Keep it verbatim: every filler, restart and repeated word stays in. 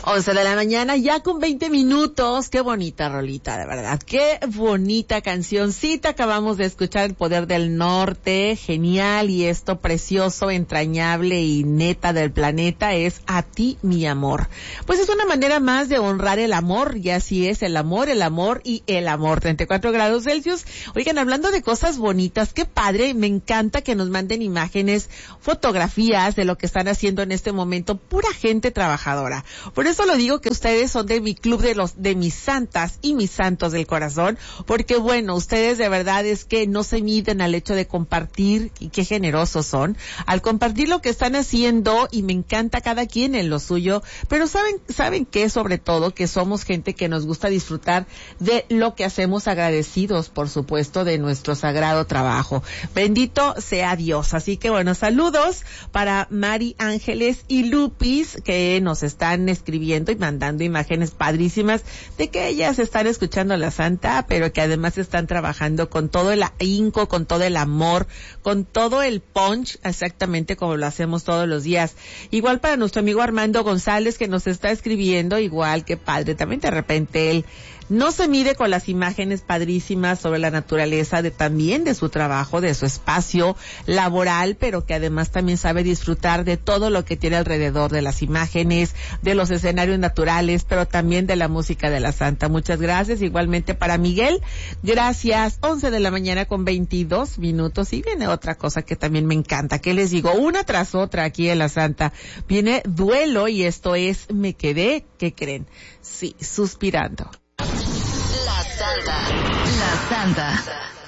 once de la mañana, ya con veinte minutos. Qué bonita rolita, de verdad. Qué bonita cancioncita. Acabamos de escuchar El Poder del Norte. Genial. Y esto precioso, entrañable y neta del planeta es A Ti, mi amor. Pues es una manera más de honrar el amor. Y así es, el amor, el amor y el amor. treinta y cuatro grados Celsius. Oigan, hablando de cosas bonitas, qué padre. Me encanta que nos manden imágenes, fotografías de lo que están haciendo en este momento. Pura gente trabajadora. Por eso lo digo que ustedes son de mi club de los, de mis santas y mis santos del corazón, porque bueno, ustedes de verdad es que no se miden al hecho de compartir, y qué generosos son, al compartir lo que están haciendo, y me encanta cada quien en lo suyo, pero saben, saben que sobre todo, que somos gente que nos gusta disfrutar de lo que hacemos, agradecidos, por supuesto, de nuestro sagrado trabajo. Bendito sea Dios. Así que bueno, saludos para Mari Ángeles y Lupis, que nos están escribiendo y mandando imágenes padrísimas de que ellas están escuchando a la Santa, pero que además están trabajando con todo el ahínco, con todo el amor, con todo el punch, exactamente como lo hacemos todos los días. Igual para nuestro amigo Armando González, que nos está escribiendo, igual, que padre, también de repente él no se mide con las imágenes padrísimas sobre la naturaleza de también de su trabajo, de su espacio laboral, pero que además también sabe disfrutar de todo lo que tiene alrededor, de las imágenes, de los escenarios naturales, pero también de la música de la Santa. Muchas gracias. Igualmente para Miguel, gracias. once de la mañana con veintidós minutos. Y viene otra cosa que también me encanta, que les digo, una tras otra aquí en la Santa. Viene Duelo, y esto es Me Quedé, ¿qué creen? Sí, suspirando. La Santa. La Santa.